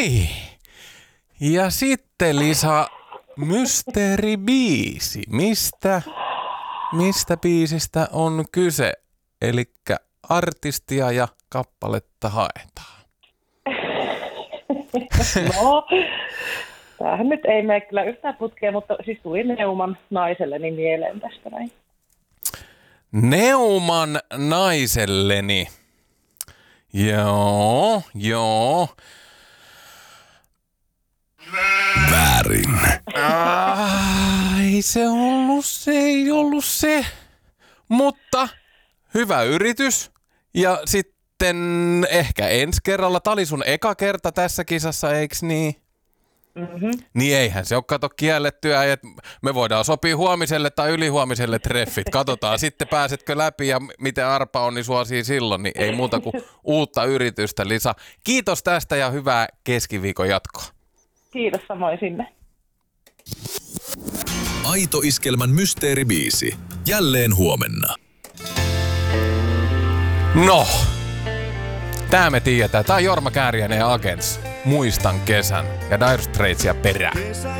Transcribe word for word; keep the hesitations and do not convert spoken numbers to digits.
niin. Ja sitten Lisa, mysteeribiisi. Mistä, mistä biisistä on kyse? Elikkä artistia ja kappaletta haetaan. No, tämähän nyt ei mene kyllä yhtään putkea, mutta siis tuli Neuman naiselleni mieleen tästä näin. Neuman naiselleni. Joo, joo. Väärin. Ah, ei se ollut se, ei ollut se. Mutta hyvä yritys. Ja sitten ehkä ensi kerralla. Tää oli sun eka kerta tässä kisassa, eiks niin? Mm-hmm. Niin eihän se ole kato kiellettyä, että me voidaan sopia huomiselle tai ylihuomiselle treffit. Katsotaan sitten pääsetkö läpi ja miten arpa on, niin suosii silloin. Niin ei muuta kuin uutta yritystä, Lisa. Kiitos tästä ja hyvää keskiviikon jatkoa. Kiitos samoin sinne. Aito Iskelmän mysteeribiisi. Jälleen huomenna. No, tää me tiedetään. Tää on Jorma Kääriäinen ja Agents. Muistan kesän ja Dire Straitsia perään.